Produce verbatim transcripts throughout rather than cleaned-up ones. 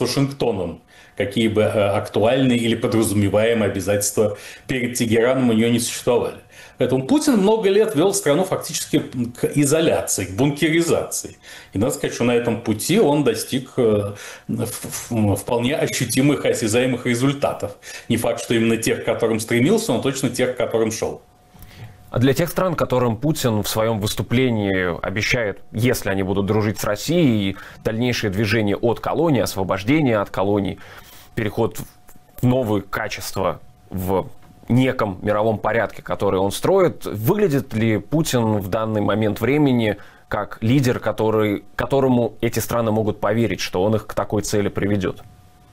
Вашингтоном, какие бы актуальные или подразумеваемые обязательства перед Тегераном у нее не существовали. Поэтому Путин много лет вел страну фактически к изоляции, к бункеризации. И надо сказать, что на этом пути он достиг вполне ощутимых, осязаемых результатов. Не факт, что именно тех, к которым стремился, но точно тех, к которым шел. А для тех стран, которым Путин в своем выступлении обещает, если они будут дружить с Россией, дальнейшее движение от колоний, освобождение от колоний, переход в новые качества в неком мировом порядке, который он строит, выглядит ли Путин в данный момент времени как лидер, который, которому эти страны могут поверить, что он их к такой цели приведет?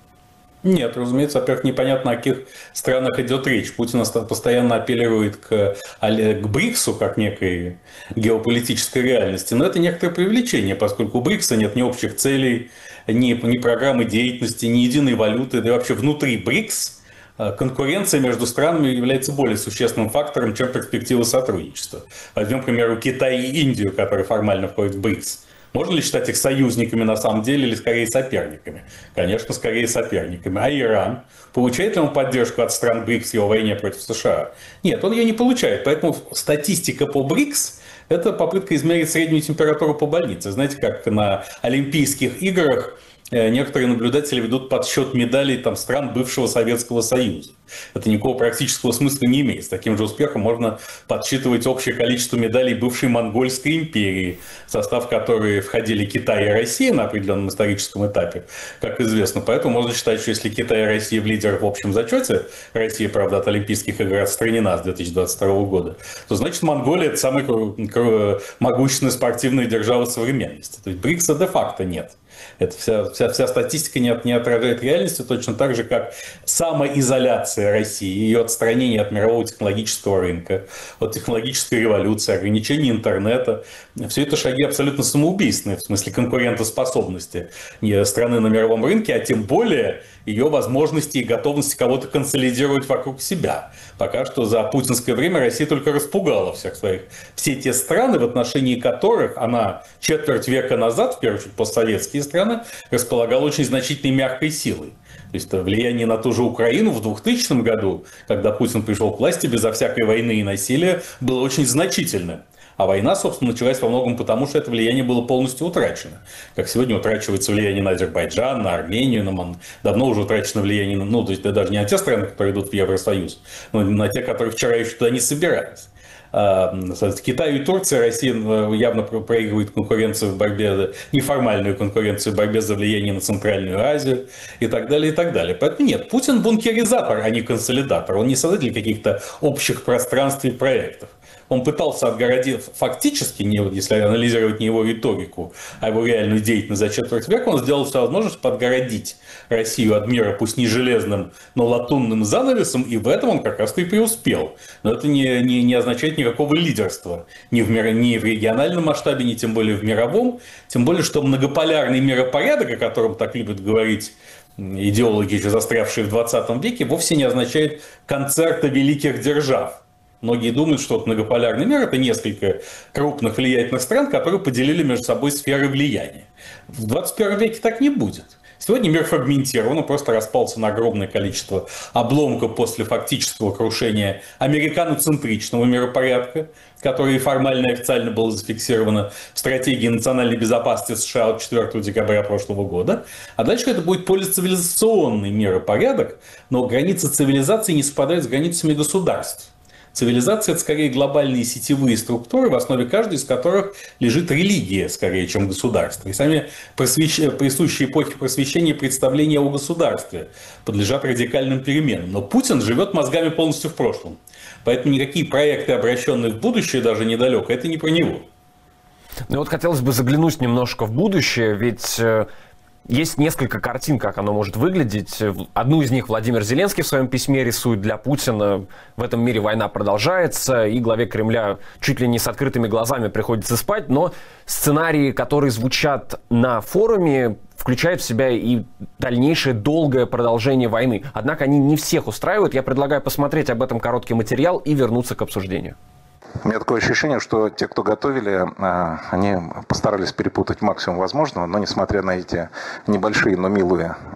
Нет, разумеется, во-первых, непонятно, о каких странах идет речь. Путин постоянно апеллирует к, к БРИКСу, как некой геополитической реальности. Но это некоторое привлечение, поскольку у БРИКСа нет ни общих целей, ни, ни программы деятельности, ни единой валюты. Да и вообще внутри БРИКС конкуренция между странами является более существенным фактором, чем перспектива сотрудничества. Возьмем, к примеру, Китай и Индию, которые формально входят в БРИКС. Можно ли считать их союзниками на самом деле или скорее соперниками? Конечно, скорее соперниками. А Иран? Получает ли он поддержку от стран БРИКС в его войне против США? Нет, он ее не получает. Поэтому статистика по БРИКС – это попытка измерить среднюю температуру по больнице. Знаете, как на Олимпийских играх некоторые наблюдатели ведут подсчет медалей там, стран бывшего Советского Союза. Это никакого практического смысла не имеет. С таким же успехом можно подсчитывать общее количество медалей бывшей Монгольской империи, в состав которой входили Китай и Россия на определенном историческом этапе, как известно. Поэтому можно считать, что если Китай и Россия в лидерах в общем зачете, Россия, правда, от Олимпийских игр отстранена с две тысячи двадцать второго года, то значит Монголия – это самая могущественная спортивная держава современности. То есть БРИКСа де-факто нет. Это вся, вся, вся статистика не, не отражает реальности, точно так же, как самоизоляция России, ее отстранение от мирового технологического рынка, от технологической революции, ограничение интернета. Все это шаги абсолютно самоубийственные в смысле конкурентоспособности страны на мировом рынке, а тем более ее возможности и готовности кого-то консолидировать вокруг себя. Пока что за путинское время Россия только распугала всех своих. Все те страны, в отношении которых она четверть века назад, в первую очередь постсоветские страны, располагала очень значительной мягкой силой. То есть влияние на ту же Украину в двухтысячном году, когда Путин пришел к власти безо всякой войны и насилия, было очень значительным. А война, собственно, началась во многом потому, что это влияние было полностью утрачено. Как сегодня утрачивается влияние на Азербайджан, на Армению, на Мон... давно уже утрачено влияние, ну, то есть даже не на те страны, которые идут в Евросоюз, но на те, которые вчера еще туда не собирались. Китаю и Турции Россия явно проигрывает конкуренцию в борьбе, неформальную конкуренцию в борьбе за влияние на Центральную Азию и так далее, и так далее. Поэтому нет, Путин бункеризатор, а не консолидатор. Он не создатель каких-то общих пространств и проектов. Он пытался отгородить, фактически, не, если анализировать не его риторику, а его реальную деятельность за четверть века, он сделал все возможное, чтобы отгородить Россию от мира, пусть не железным, но латунным занавесом, и в этом он как раз и преуспел. Но это не, не, не означает никакого лидерства ни в, мир, ни в региональном масштабе, ни тем более в мировом. Тем более, что многополярный миропорядок, о котором так любят говорить идеологи, застрявшие в двадцатом веке, вовсе не означает концерта великих держав. Многие думают, что многополярный мир – это несколько крупных влиятельных стран, которые поделили между собой сферы влияния. В двадцать первом веке так не будет. Сегодня мир фрагментирован, он просто распался на огромное количество обломков после фактического крушения американоцентричного миропорядка, которое формально и официально было зафиксировано в стратегии национальной безопасности США от четвёртого декабря прошлого года. А дальше это будет полицивилизационный миропорядок, но границы цивилизации не совпадают с границами государств. Цивилизация – это скорее глобальные сетевые структуры, в основе каждой из которых лежит религия, скорее, чем государство. И сами просвещ... присущие эпохе просвещения представления о государстве подлежат радикальным переменам. Но Путин живет мозгами полностью в прошлом. Поэтому никакие проекты, обращенные в будущее, даже недалеко, это не про него. Ну вот хотелось бы заглянуть немножко в будущее, ведь... Есть несколько картин, как оно может выглядеть. Одну из них Владимир Зеленский в своем письме рисует для Путина. В этом мире война продолжается, и главе Кремля чуть ли не с открытыми глазами приходится спать. Но сценарии, которые звучат на форуме, включают в себя и дальнейшее долгое продолжение войны. Однако они не всех устраивают. Я предлагаю посмотреть об этом короткий материал и вернуться к обсуждению. У меня такое ощущение, что те, кто готовили, они постарались перепутать максимум возможного, но несмотря на эти небольшие, но милые